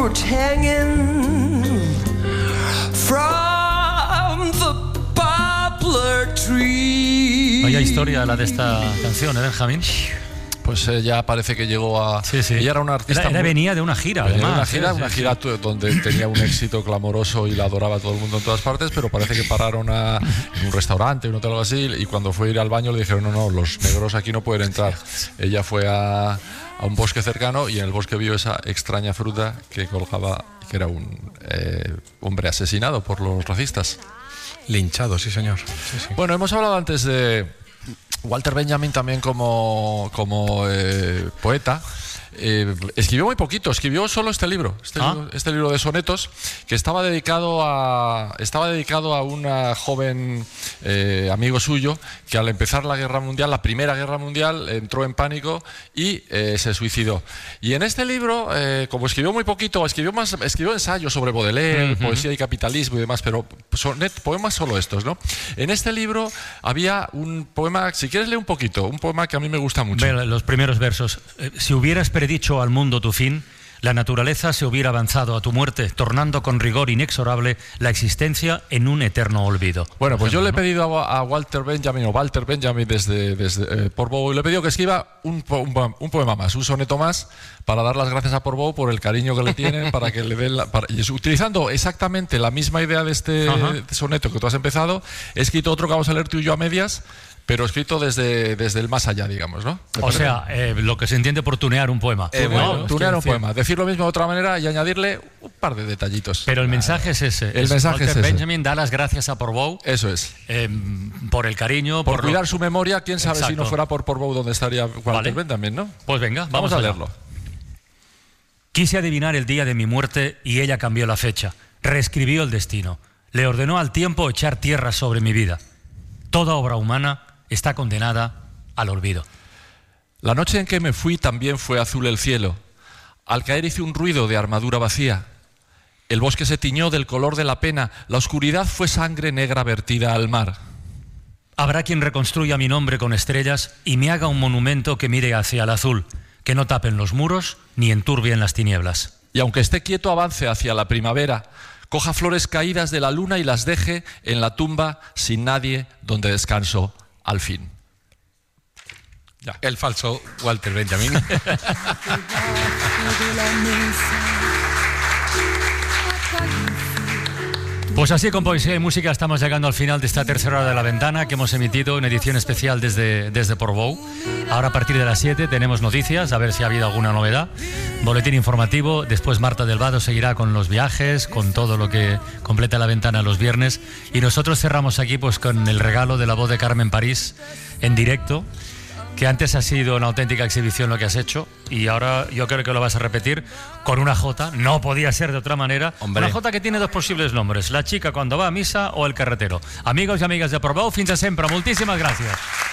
fruit hanging from the poplar tree. Vaya historia la de esta canción, Benjamín. Pues ella parece que llegó a... Sí, sí. Ella era una artista... venía de una gira, además. Una gira donde tenía un éxito clamoroso y la adoraba todo el mundo en todas partes, pero parece que pararon en un restaurante, un hotel o algo así, y cuando fue a ir al baño le dijeron, no, los negros aquí no pueden entrar. Ella fue a un bosque cercano y en el bosque vio esa extraña fruta que colgaba, que era un hombre asesinado por los racistas. Linchado, sí señor. Sí, sí. Bueno, hemos hablado antes de Walter Benjamin también como poeta. Escribió muy poquito, escribió solo este libro de sonetos, que estaba dedicado a una joven amigo suyo que al empezar la Primera Guerra Mundial, entró en pánico y se suicidó. Y en este libro, como escribió muy poquito, escribió ensayos sobre Baudelaire, poesía y capitalismo y demás, pero poemas solo estos, ¿no? En este libro había un poema, si quieres leer un poquito, un poema que a mí me gusta mucho. Ve los primeros versos. Si hubieras predicho al mundo tu fin, la naturaleza se hubiera avanzado a tu muerte, tornando con rigor inexorable la existencia en un eterno olvido. Bueno, pues yo le he pedido a Walter Benjamin desde Portbou, y le he pedido que escriba un poema más, un soneto más, para dar las gracias a Portbou por el cariño que le tienen, para que le den utilizando exactamente la misma idea de este soneto que tú has empezado. He escrito otro que vamos a leer tú y yo a medias, pero escrito desde el más allá, digamos, ¿no? O sea, lo que se entiende por tunear un poema. Tunear un poema, decir lo mismo de otra manera y añadirle un par de detallitos. Pero el mensaje es ese. Walter Benjamin da las gracias a Portbou. Eso es. Por el cariño. Por cuidar su memoria. Quién sabe si no fuera por Portbou dónde estaría Walter Benjamin, ¿no? Pues venga, vamos a leerlo. Quise adivinar el día de mi muerte y ella cambió la fecha. Reescribió el destino. Le ordenó al tiempo echar tierra sobre mi vida. Toda obra humana está condenada al olvido. La noche en que me fui también fue azul el cielo. Al caer hice un ruido de armadura vacía. El bosque se tiñó del color de la pena. La oscuridad fue sangre negra vertida al mar. Habrá quien reconstruya mi nombre con estrellas y me haga un monumento que mire hacia el azul, que no tapen los muros ni enturbien las tinieblas. Y aunque esté quieto avance hacia la primavera, coja flores caídas de la luna y las deje en la tumba sin nadie donde descanso al fin. Ya. El falso Walter Benjamin. Pues así, con poesía y música, estamos llegando al final de esta tercera hora de La Ventana, que hemos emitido en edición especial desde Portbou. Ahora a partir de las 7 tenemos noticias, a ver si ha habido alguna novedad. Boletín informativo, después Marta del Vado seguirá con los viajes, con todo lo que completa La Ventana los viernes. Y nosotros cerramos aquí pues con el regalo de la voz de Carmen París en directo, que antes ha sido una auténtica exhibición lo que has hecho, y ahora yo creo que lo vas a repetir con una jota, no podía ser de otra manera. Hombre. Una jota que tiene dos posibles nombres: la chica cuando va a misa o el carretero. Amigos y amigas de Portbou, fins a sempre, moltíssimes gràcies.